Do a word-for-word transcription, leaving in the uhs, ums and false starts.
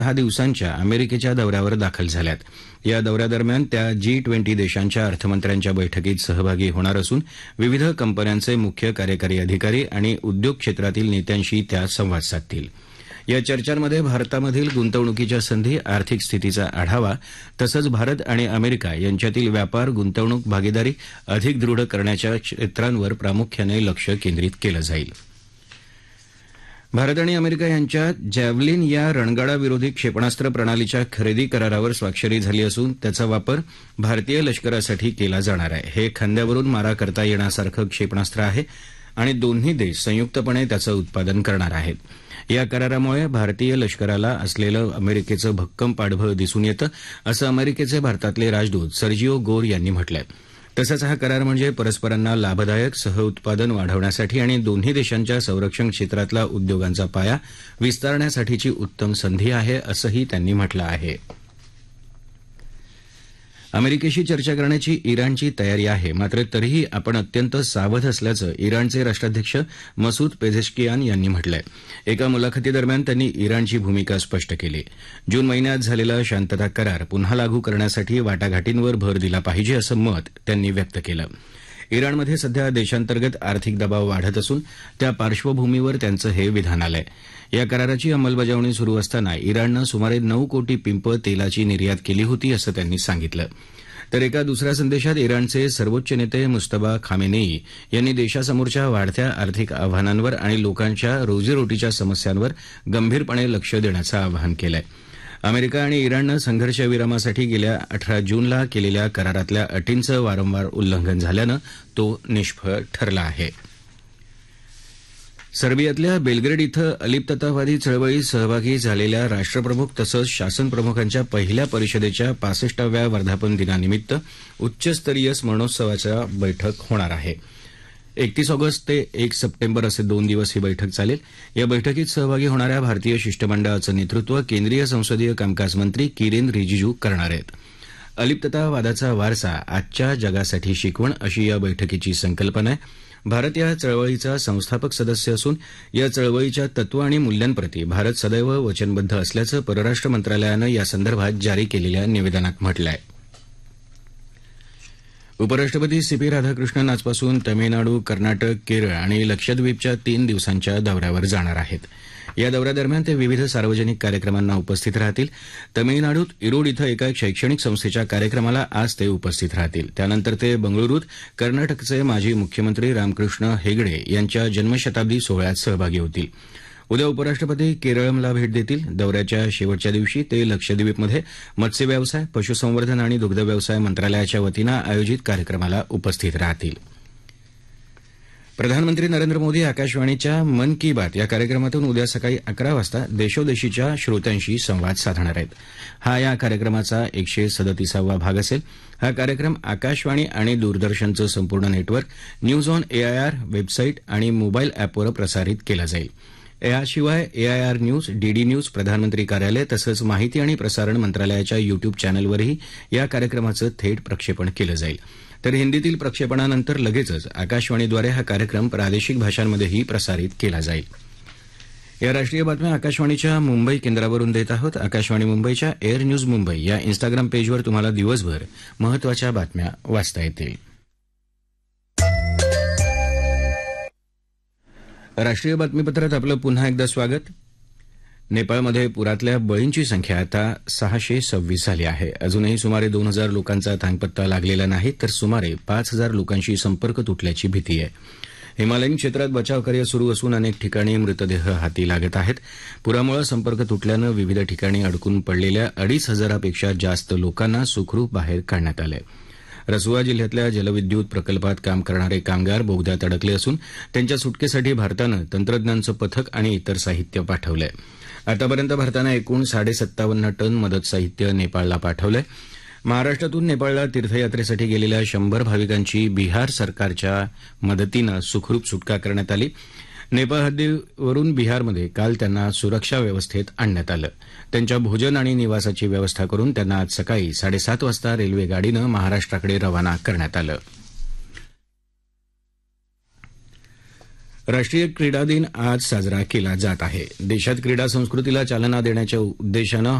दहा दिवसांच्या अमेरिकेच्या दौऱ्यावर दाखल झाल्यात. या दौऱ्यादरम्यान त्या जी ट्वेंटी देशांच्या अर्थमंत्र्यांच्या बैठकीत सहभागी होणार असून विविध कंपन्यांचे मुख्य कार्यकारी अधिकारी आणि उद्योग क्षेत्रातील नेत्यांशी त्या संवाद साधतील. या चर्चांमध्ये भारतामधील गुंतवणुकीच्या संधी, आर्थिक स्थितीचा आढावा तसंच भारत आणि अमेरिका यांच्यातील व्यापार, गुंतवणूक भागीदारी अधिक दृढ करण्याच्या क्षेत्रांवर प्रामुख्याने लक्ष केंद्रित केलं जाईल. भारत आणि अमेरिका यांच्यात जॅव्हलिन या रणगाडाविरोधी क्षेपणास्त्र प्रणालीच्या खरेदी करारावर स्वाक्षरी झाली असून त्याचा वापर भारतीय लष्करासाठी केला जाणार आहे. हे खांद्यावरून मारा करता येण्यासारखं क्षेपणास्त्र आहे आणि दोन्ही देश संयुक्तपणे त्याचं उत्पादन करणार आहेत. या करारामुळे भारतीय लष्कराला असलेलं अमेरिकेचं भक्कम पाठबळ दिसून येतं, असं अमेरिकेचे भारतातले राजदूत सर्जिओ गोर यांनी म्हटलंय. तसंच हा करार म्हणजे परस्परांना लाभदायक सहउत्पादन वाढवण्यासाठी आणि दोन्ही देशांच्या संरक्षण क्षेत्रातला उद्योगांचा पाया विस्तारण्यासाठीची उत्तम संधी आहे, असंही त्यांनी म्हटलं आहे. अमेरिकेशी चर्चा करण्याची इराणची तयारी आहे, मात्र तरीही आपण अत्यंत सावध असल्याचं इराणचे राष्ट्राध्यक्ष मसूद पेझेश्कियान यांनी म्हटलंय. एका मुलाखतीदरम्यान त्यांनी इराणची भूमिका स्पष्ट केली. जून महिन्यात झालेला शांतता करार पुन्हा लागू करण्यासाठी वाटाघाटींवर भर दिला पाहिजे, असं मत त्यांनी व्यक्त केलं. इराणमध्ये सध्या देशांतर्गत आर्थिक दबाव वाढत असून त्या पार्श्वभूमीवर त्यांचं हे विधान आलंय. या कराराची अंमलबजावणी सुरू असताना इराणनं सुमारे नऊ कोटी पिंप तेलाची निर्यात केली होती, असं त्यांनी सांगितलं. तर एका दुसऱ्या संदेशात इराणचे सर्वोच्च नेते मुस्तफा खामेनेई यांनी देशासमोरच्या वाढत्या आर्थिक आव्हानांवर आणि लोकांच्या रोजीरोटीच्या समस्यांवर गंभीरपणे लक्ष देण्याचं आवाहन केलंय. अमेरिका आणि इराणनं संघर्षविरामासाठी गेल्या अठरा जूनला केलेल्या करारातल्या अटींचं वारंवार उल्लंघन झाल्यानं तो निष्फळ ठरला आहे. सर्बियातल्या बेलग्रेड इथं अलिप्ततावादी चळवळीत सहभागी झालेल्या राष्ट्रप्रमुख तसंच शासनप्रमुखांच्या पहिल्या परिषदेच्या पासष्टाव्या वर्धापन दिनानिमित्त उच्चस्तरीय स्मरणोत्सवाच्या बैठक होणार आहे. एकतीस ऑगस्ट ते एक सप्टेंबर असे दोन दिवस ही बैठक चालेल. या बैठकीत सहभागी होणाऱ्या भारतीय शिष्टमंडळाचं नेतृत्व केंद्रीय संसदीय कामकाज मंत्री किरेन रिजिजू करणार आहेत. अलिप्ततावादाचा वारसा आजच्या जगासाठी शिकवण अशी या बैठकीची संकल्पना आहे. भारत या चळवळीचा संस्थापक सदस्य असून या चळवळीच्या तत्व आणि मूल्यांप्रती भारत सदैव वचनबद्ध असल्याचं परराष्ट्र मंत्रालयानं यासंदर्भात जारी केलेल्या निवेदनात म्हटलं आहे. उपराष्ट्रपती सी पी राधाकृष्णन आजपासून तमिळनाडू, कर्नाटक, केरळ आणि लक्षद्वीपच्या तीन दिवसांच्या दौऱ्यावर जाणार आहेत. या दौऱ्यादरम्यान ते विविध सार्वजनिक कार्यक्रमांना उपस्थित राहतील. तमिळनाडूत इरोड इथं एका शैक्षणिक संस्थेच्या कार्यक्रमाला आज ते उपस्थित राहतील. त्यानंतर ते बंगळुरूत कर्नाटकचे माजी मुख्यमंत्री रामकृष्ण हेगडे यांच्या जन्मशताब्दी सोहळ्यात सहभागी होतील. उद्या उपराष्ट्रपती केरळला भेट देतील. दौऱ्याच्या शेवटच्या दिवशी ते लक्षद्वीपमध्ये मत्स्यव्यवसाय, पशुसंवर्धन आणि दुग्धव्यवसाय मंत्रालयाच्या वतीनं आयोजित कार्यक्रमाला उपस्थित राहतील. प्रधानमंत्री नरेंद्र मोदी आकाशवाणीच्या मन की बात या कार्यक्रमातून उद्या सकाळी अकरा वाजता देशोदेशीच्या श्रोत्यांशी संवाद साधणार आहेत. हा या कार्यक्रमाचा एकशे सदतीसावा भाग असेल. हा कार्यक्रम आकाशवाणी आणि दूरदर्शनचं संपूर्ण network, news on AIR website आणि मोबाईल अॅपवर प्रसारित केला जाईल. याशिवाय एआयआर न्यूज, डीडी न्यूज, प्रधानमंत्री कार्यालय तसंच माहिती आणि प्रसारण मंत्रालयाच्या युट्यूब चॅनलवरही या कार्यक्रमाचं थेट प्रक्षेपण केलं जाईल. तर हिंदीतील प्रक्षेपणानंतर लगेचच आकाशवाणीद्वारे हा कार्यक्रम प्रादेशिक भाषांमध्येही प्रसारित केला जाईल. या राष्ट्रीय बातम्या आकाशवाणीच्या मुंबई केंद्रावरून देत आहोत. आकाशवाणी मुंबईच्या एअर न्यूज मुंबई या इन्स्टाग्राम पेजवर तुम्हाला दिवसभर महत्त्वाच्या बातम्या वाचता येतील. राष्ट्रीय बातमीपत्रात आपलं पुन्हा एकदा स्वागत. नेपाळमध्ये पुरातल्या बळींची संख्या आता सहाशे सव्वीस झाली आहे. अजूनही सुमारे दोन हजार लोकांचा थांगपत्ता लागलेला नाही, तर सुमारे पाच हजार लोकांशी संपर्क तुटल्याची भीती आहे. हिमालयीन क्षेत्रात बचावकार्य सुरू असून अनेक ठिकाणी मृतदेह हाती लागत आहेत. पुरामुळे संपर्क तुटल्यानं विविध ठिकाणी अडकून पडलेल्या अडीच हजारापेक्षा जास्त लोकांना सुखरूप बाहेर काढण्यात आलं आहे. रसुआ जिल्ह्यातल्या जलविद्युत प्रकल्पात काम करणारे कामगार बोगद्यात अडकले असून त्यांच्या सुटकेसाठी भारतानं तंत्रज्ञांचं पथक आणि इतर साहित्य पाठवलंय. आतापर्यंत भारतानं एकूण साडेसत्तावन्न टन मदत साहित्य नेपाळला पाठवलंय. महाराष्ट्रातून नेपाळला तीर्थयात्रेसाठी गेलेल्या शंभर भाविकांची बिहार सरकारच्या मदतीनं सुखरूप सुटका करण्यात आली. नेपाळ हद्दीवरून बिहारमध्ये काल त्यांना सुरक्षा व्यवस्थेत आणण्यात आलं. त्यांच्या भोजन आणि निवासाची व्यवस्था करून त्यांना आज सकाळी साडेसात वाजता रेल्वे गाडीनं महाराष्ट्राकडे रवाना करण्यात आलं. राष्ट्रीय क्रीडा दिन आज साजरा केला जात आहे. देशात क्रीडा संस्कृतीला चालना देण्याच्या उद्देशानं